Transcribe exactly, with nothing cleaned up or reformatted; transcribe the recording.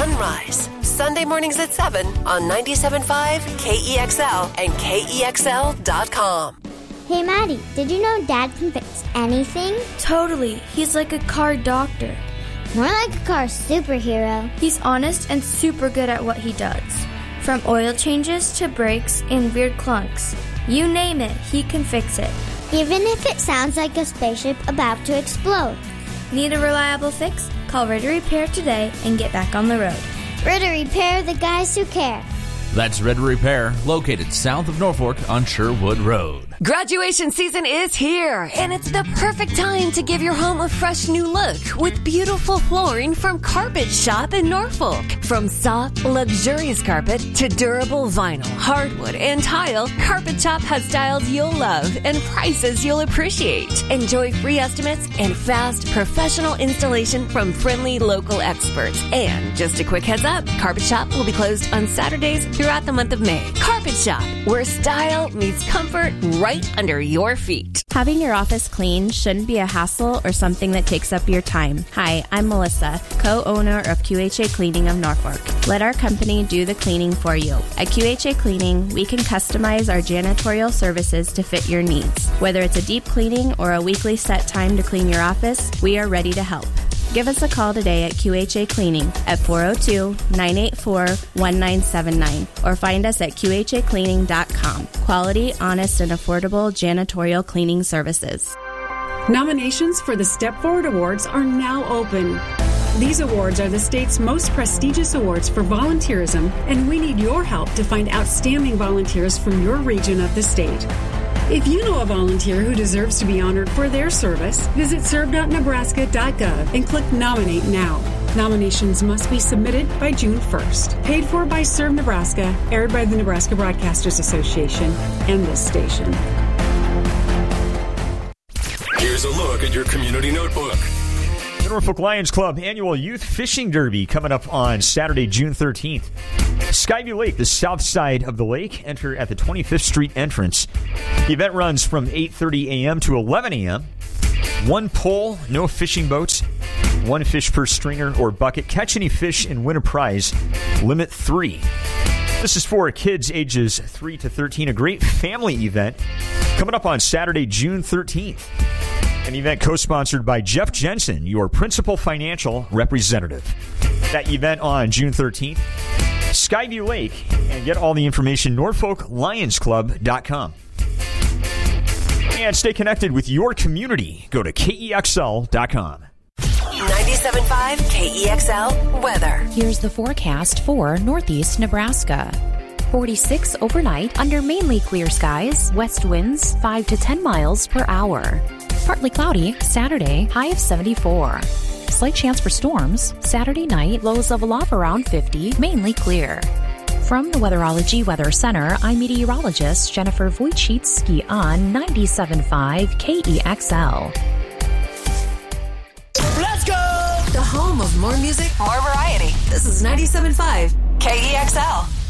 Sunrise. Sunday mornings at seven on ninety-seven point five K E X L and K E X L dot com. Hey, Maddie, did you know Dad can fix anything? Totally. He's like a car doctor. More like a car superhero. He's honest and super good at what he does. From oil changes to brakes and weird clunks. You name it, he can fix it. Even if it sounds like a spaceship about to explode. Need a reliable fix? Call Ritter Repair today and get back on the road. Ritter Repair, the guys who care. That's Ritter Repair, located south of Norfolk on Sherwood Road. Graduation season is here, and it's the perfect time to give your home a fresh new look with beautiful flooring from Carpet Shop in Norfolk. From soft, luxurious carpet to durable vinyl, hardwood, and tile, Carpet Shop has styles you'll love and prices you'll appreciate. Enjoy free estimates and fast, professional installation from friendly local experts. And just a quick heads up, Carpet Shop will be closed on Saturdays throughout the month of May. Carpet Shop, where style meets comfort right under your feet. Having your office clean shouldn't be a hassle or something that takes up your time. Hi, I'm Melissa, co-owner of Q H A Cleaning of Norfolk. Let our company do the cleaning for you. At Q H A Cleaning, we can customize our janitorial services to fit your needs. Whether it's a deep cleaning or a weekly set time to clean your office, we are ready to help. Give us a call today at Q H A Cleaning at four oh two, nine eight four, one nine seven nine or find us at Q H A cleaning dot com. Quality, honest, and affordable janitorial cleaning services. Nominations for the Step Forward Awards are now open. These awards are the state's most prestigious awards for volunteerism, and we need your help to find outstanding volunteers from your region of the state. If you know a volunteer who deserves to be honored for their service, visit serve dot nebraska dot gov and click Nominate Now. Nominations must be submitted by June first. Paid for by Serve Nebraska, aired by the Nebraska Broadcasters Association and this station. Here's a look at your community notebook. The Norfolk Lions Club Annual Youth Fishing Derby coming up on Saturday, June thirteenth. Skyview Lake, the south side of the lake. Enter at the twenty-fifth Street entrance. The event runs from eight thirty a.m. to eleven a.m. One pole, no fishing boats, one fish per stringer or bucket. Catch any fish and win a prize. Limit three. This is for kids ages three to thirteen. A great family event coming up on Saturday, June thirteenth. An event co-sponsored by Jeff Jensen, your principal financial representative. That event on June thirteenth, Skyview Lake, and get all the information, norfolk lions club dot com. And stay connected with your community. Go to K E X L dot com. ninety-seven point five K E X L weather. Here's the forecast for Northeast Nebraska. forty-six overnight under mainly clear skies, west winds five to ten miles per hour. Partly cloudy Saturday, high of seventy-four. Slight chance for storms Saturday night, lows level off around fifty, mainly clear. From the Weatherology Weather Center, I'm meteorologist Jennifer Wojcicki on ninety-seven point five K E X L. Let's go! The home of more music, more variety. This is ninety-seven point five K E X L.